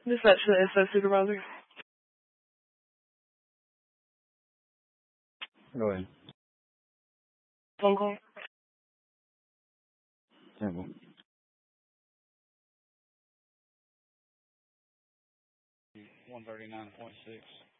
Dispatch to the SS supervisor. Go ahead. Phone call. Temple. 139.6.